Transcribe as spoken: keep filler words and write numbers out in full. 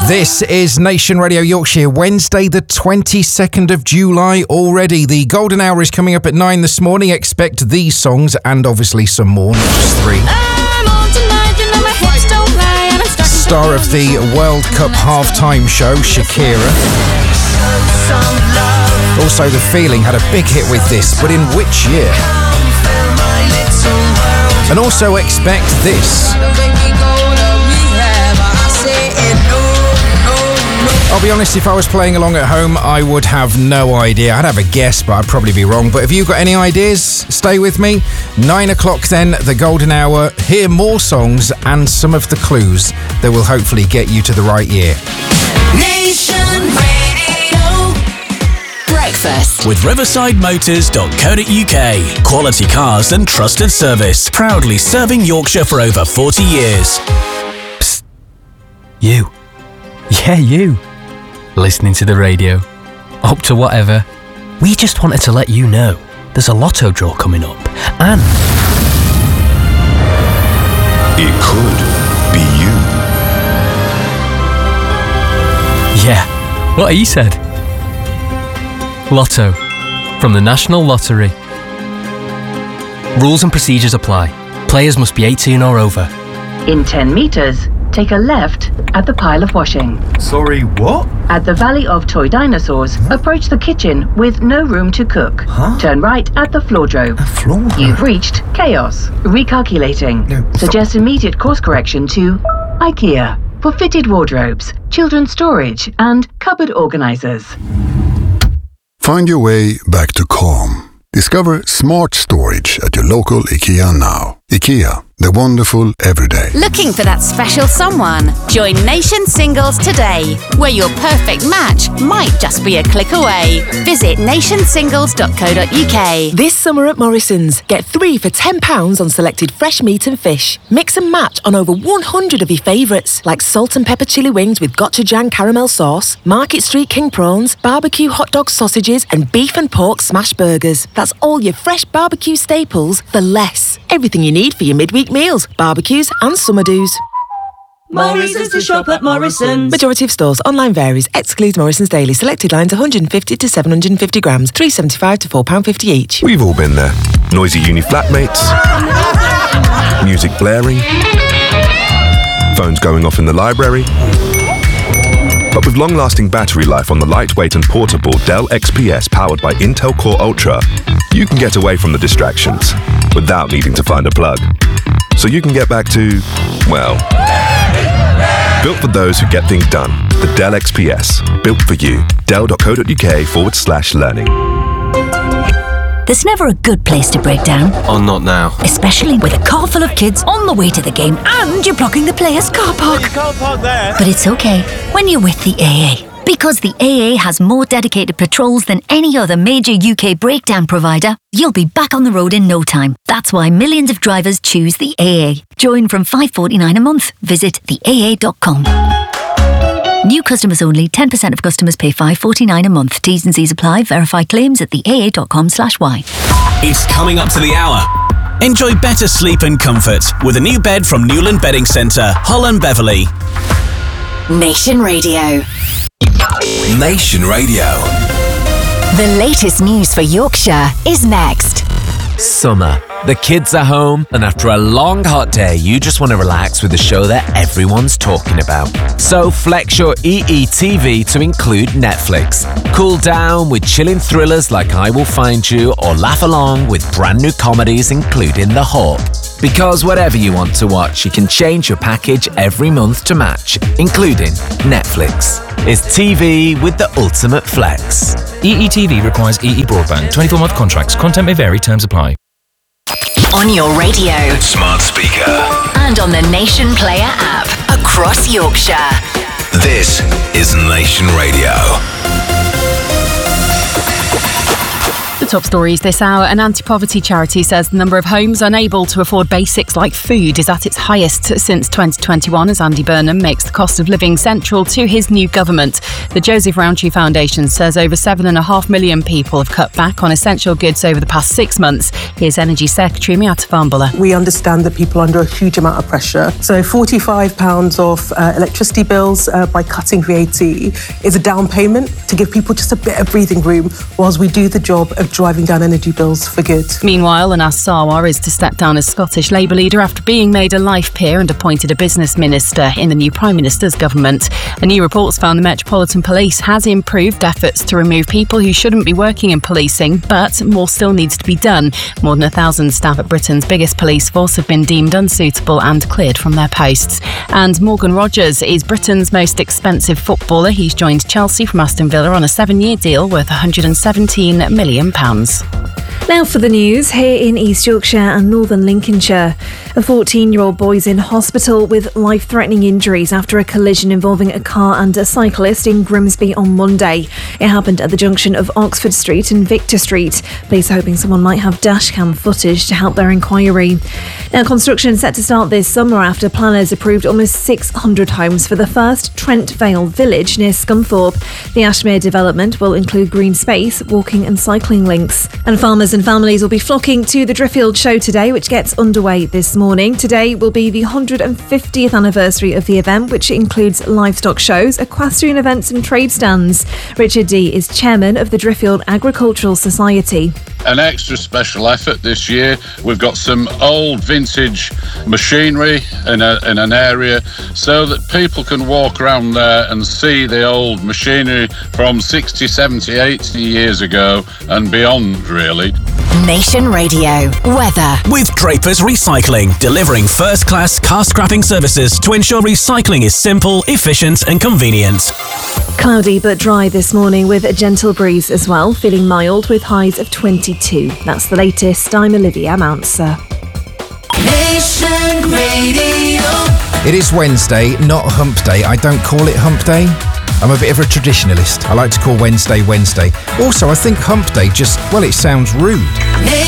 This is Nation Radio Yorkshire, Wednesday the twenty-second of July already. The golden hour is coming up at nine this morning. Expect these songs and obviously some more, not just three. Star of the World Cup halftime show, Shakira. Also, The Feeling had a big hit with this, but in which year? And also expect this. I'll be honest, if I was playing along at home, I would have no idea. I'd have a guess, but I'd probably be wrong. But have you got any ideas? Stay with me. Nine o'clock then, the golden hour. Hear more songs and some of the clues that will hopefully get you to the right year. Nation Radio. Breakfast with riverside motors dot co dot uk. Quality cars and trusted service. Proudly serving Yorkshire for over forty years. Psst. You. Yeah, you. Listening to the radio, up to whatever. We just wanted to let you know there's a lotto draw coming up, and it could be you. Yeah, what he said. Lotto from the National Lottery. Rules and procedures apply. Players must be eighteen or over. In ten metres, take a left at the pile of washing. Sorry, what? At the Valley of Toy Dinosaurs, huh? Approach the kitchen with no room to cook. Huh? Turn right at the floordrobe. A floor? You've reached chaos. Recalculating. No, Suggest immediate course correction to IKEA for fitted wardrobes, children's storage, and cupboard organisers. Find your way back to calm. Discover smart storage at your local IKEA now. IKEA, the wonderful everyday. Looking for that special someone? Join Nation Singles today, where your perfect match might just be a click away. Visit nation singles dot co dot uk. This summer at Morrison's, get three for ten pounds on selected fresh meat and fish. Mix and match on over one hundred of your favourites, like salt and pepper chili wings with gochujang caramel sauce, Market Street King prawns, barbecue hot dog sausages, and beef and pork smash burgers. That's all your fresh barbecue staples for less. Everything you need for your midweek meals, barbecues and summer do's. Morrison's to shop at Morrison's. Majority of stores. Online varies. Excludes Morrison's Daily. Selected lines one hundred fifty to seven hundred fifty grams. three pounds seventy-five to four pounds fifty each. We've all been there. Noisy uni flatmates. Music blaring. Phones going off in the library. But with long-lasting battery life on the lightweight and portable Dell X P S powered by Intel Core Ultra, you can get away from the distractions without needing to find a plug. So you can get back to, well, built for those who get things done. The Dell X P S. Built for you. dell dot co dot uk forward slash learning. There's never a good place to break down. Oh, not now. Especially with a car full of kids on the way to the game and you're blocking the players' car park. You can't park there. But it's okay when you're with the A A. Because the A A has more dedicated patrols than any other major U K breakdown provider, you'll be back on the road in no time. That's why millions of drivers choose the A A. Join from five pounds forty-nine a month. Visit the A A dot com. New customers only. ten percent of customers pay five pounds forty-nine a month. T's and C's apply. Verify claims at the A A dot com slash Y. It's coming up to the hour. Enjoy better sleep and comfort with a new bed from Newland Bedding Centre, Hull and Beverley. Nation Radio. Nation Radio. The latest news for Yorkshire is next. Summer. The kids are home, and after a long hot day, you just want to relax with a show that everyone's talking about. So flex your E E T V to include Netflix. Cool down with chilling thrillers like I Will Find You, or laugh along with brand new comedies including The Hawk. Because whatever you want to watch, you can change your package every month to match, including Netflix. It's T V with the ultimate flex. E E T V requires E E broadband. twenty-four month contracts. Content may vary. Terms apply. On your radio. Smart speaker. And on the Nation Player app. Across Yorkshire. This is Nation Radio. The Top stories this hour. An anti-poverty charity says the number of homes unable to afford basics like food is at its highest since twenty twenty-one, as Andy Burnham makes the cost of living central to his new government. The Joseph Rowntree Foundation says over seven and a half million people have cut back on essential goods over the past six months. Here's Energy Secretary Miata Farnborough. We understand that people are under a huge amount of pressure. So forty-five pounds off uh, electricity bills uh, by cutting V A T is a down payment to give people just a bit of breathing room whilst we do the job of driving down energy bills for good. Meanwhile, Anas Sarwar is to step down as Scottish Labour leader after being made a life peer and appointed a business minister in the new Prime Minister's government. A new report's found the Metropolitan Police has improved efforts to remove people who shouldn't be working in policing, but more still needs to be done. More than a thousand staff at Britain's biggest police force have been deemed unsuitable and cleared from their posts. And Morgan Rogers is Britain's most expensive footballer. He's joined Chelsea from Aston Villa on a seven-year deal worth one hundred seventeen million pounds. Now for the news, here in East Yorkshire and northern Lincolnshire. A fourteen-year-old boy's in hospital with life-threatening injuries after a collision involving a car and a cyclist in Grimsby on Monday. It happened at the junction of Oxford Street and Victor Street. Police are hoping someone might have dashcam footage to help their inquiry. Now, construction set to start this summer after planners approved almost six hundred homes for the first Trent Vale village near Scunthorpe. The Ashmere development will include green space, walking and cycling links. And farmers and families will be flocking to the Driffield Show today, which gets underway this morning. Today will be the one hundred fiftieth anniversary of the event, which includes livestock shows, equestrian events and trade stands. Richard Dee is chairman of the Driffield Agricultural Society. An extra special effort this year. We've got some old vintage machinery in, a, in an area so that people can walk around there and see the old machinery from sixty, seventy, eighty years ago and beyond, really. Nation Radio weather with Draper's Recycling, delivering first-class car scrapping services to ensure recycling is simple, efficient and convenient. Cloudy but dry this morning with a gentle breeze as well, feeling mild with highs of twenty-two. That's the latest. I'm Olivia Mounser. Nation Radio. It is Wednesday, not Hump Day. I don't call it Hump Day. I'm a bit of a traditionalist. I like to call Wednesday Wednesday. Also, I think Hump Day just, well, it sounds rude.